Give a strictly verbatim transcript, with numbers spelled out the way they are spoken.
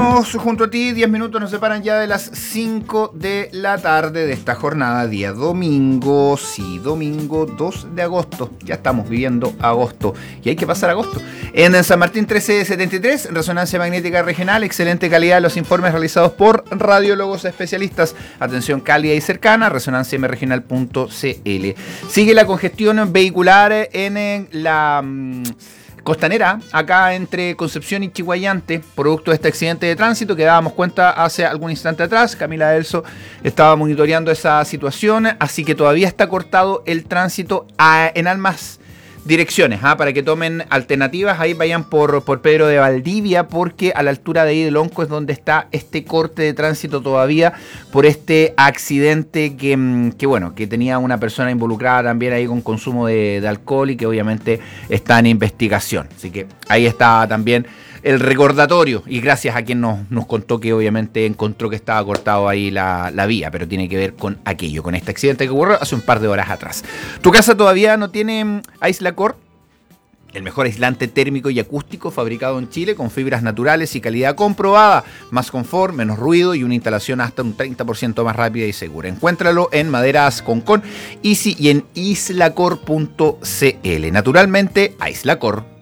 Seguimos junto a ti, diez minutos nos separan ya de las cinco de la tarde de esta jornada, día domingo, sí, domingo dos de agosto, ya estamos viviendo agosto y hay que pasar agosto. En San Martín trece setenta y tres, Resonancia Magnética Regional, excelente calidad los informes realizados por radiólogos especialistas, atención cálida y cercana, resonancia m regional punto c l. Sigue la congestión vehicular en la costanera, acá entre Concepción y Chiguayante, producto de este accidente de tránsito que dábamos cuenta hace algún instante atrás. Camila Elso estaba monitoreando esa situación, así que todavía está cortado el tránsito a, en ambas direcciones, ¿eh? Para que tomen alternativas, ahí vayan por, por Pedro de Valdivia, porque a la altura de ahí del Onco es donde está este corte de tránsito todavía por este accidente que, que bueno, que tenía una persona involucrada también ahí con consumo de, de alcohol y que obviamente está en investigación. Así que ahí está también el recordatorio y gracias a quien nos, nos contó que obviamente encontró que estaba cortado ahí la, la vía, pero tiene que ver con aquello, con este accidente que ocurrió hace un par de horas atrás. ¿Tu casa todavía no tiene Aislacor? El mejor aislante térmico y acústico fabricado en Chile con fibras naturales y calidad comprobada. Más confort, menos ruido y una instalación hasta un treinta por ciento más rápida y segura. Encuéntralo en Maderas Concon, Easy y en aislacor punto c l. Naturalmente, Aislacor.